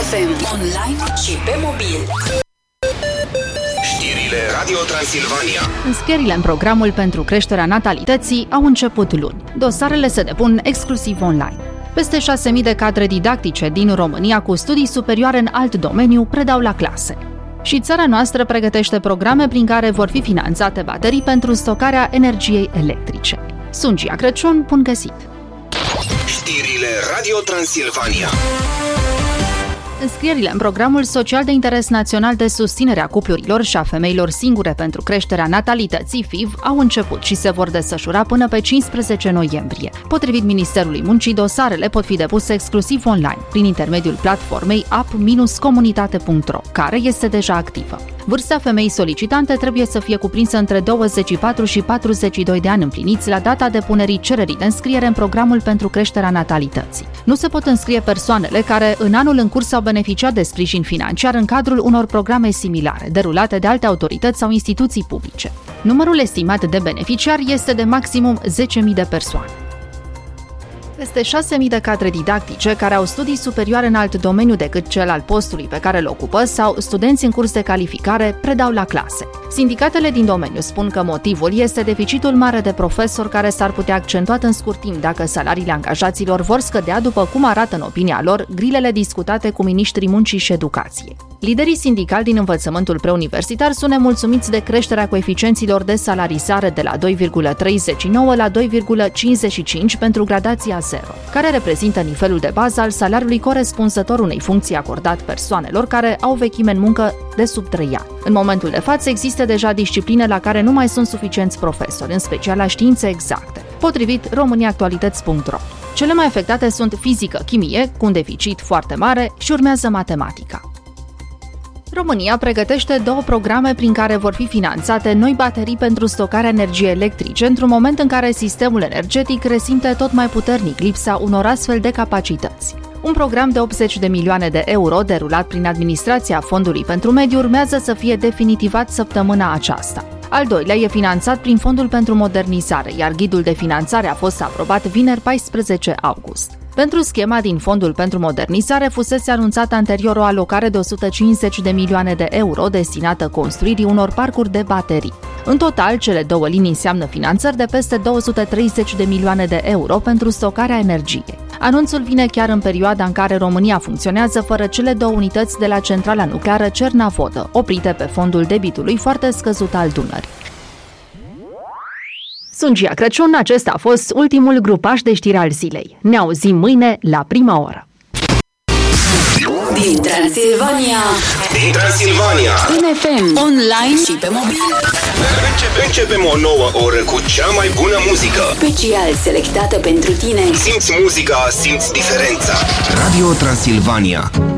FM, online și pe mobil. Știrile Radio Transilvania. Înscrierile în programul pentru creșterea natalității au început luni. Dosarele se depun exclusiv online. Peste 6.000 de cadre didactice din România cu studii superioare în alt domeniu predau la clase. Și țara noastră pregătește programe prin care vor fi finanțate baterii pentru stocarea energiei electrice. Sunt Gia Crăciun, bun găsit! Știrile Radio Transilvania. Înscrierile în programul social de interes național de susținere a cuplurilor și a femeilor singure pentru creșterea natalității FIV au început și se vor desfășura până pe 15 noiembrie. Potrivit Ministerului Muncii, dosarele pot fi depuse exclusiv online, prin intermediul platformei app-comunitate.ro, care este deja activă. Vârsta femeii solicitante trebuie să fie cuprinsă între 24 și 42 de ani împliniți la data depunerii cererii de înscriere în programul pentru creșterea natalității. Nu se pot înscrie persoanele care în anul în curs au beneficiat de sprijin financiar în cadrul unor programe similare, derulate de alte autorități sau instituții publice. Numărul estimat de beneficiari este de maximum 10.000 de persoane. Peste 6.000 de cadre didactice care au studii superioare în alt domeniu decât cel al postului pe care îl ocupă sau studenți în curs de calificare predau la clase. Sindicatele din domeniu spun că motivul este deficitul mare de profesori care s-ar putea accentua în scurt timp dacă salariile angajaților vor scădea, după cum arată în opinia lor grilele discutate cu miniștrii muncii și educației. Liderii sindicali din învățământul preuniversitar sunt nemulțumiți de creșterea coeficienților de salarizare de la 2,39 la 2,55 pentru gradația 0, care reprezintă nivelul de bază al salariului corespunzător unei funcții acordat persoanelor care au vechime în muncă de sub 3 ani. În momentul de față există deja discipline la care nu mai sunt suficienți profesori, în special la științe exacte, potrivit romaniaactualități.ro. Cele mai afectate sunt fizică, chimie, cu un deficit foarte mare, și urmează matematica. România pregătește 2 programe prin care vor fi finanțate noi baterii pentru stocarea energiei electrice, într-un moment în care sistemul energetic resimte tot mai puternic lipsa unor astfel de capacități. Un program de 80 de milioane de euro, derulat prin administrația Fondului pentru Mediu, urmează să fie definitivat săptămâna aceasta. Al doilea e finanțat prin Fondul pentru Modernizare, iar ghidul de finanțare a fost aprobat vineri 14 august. Pentru schema din Fondul pentru Modernizare fusese anunțată anterior o alocare de 150 de milioane de euro destinată construirii unor parcuri de baterii. În total, cele 2 linii înseamnă finanțări de peste 230 de milioane de euro pentru stocarea energiei. Anunțul vine chiar în perioada în care România funcționează fără cele 2 unități de la centrala nucleară Cernavodă, oprite pe fondul debitului foarte scăzut al Dunării. Sunt Gia Crăciun, acesta a fost ultimul grupaj de știri al zilei. Ne auzim mâine la prima oră. Din Transilvania. În FM, online și pe mobil. Începem o nouă oră cu cea mai bună muzică. Special selectată pentru tine. Simți muzica, simți diferența. Radio Transilvania.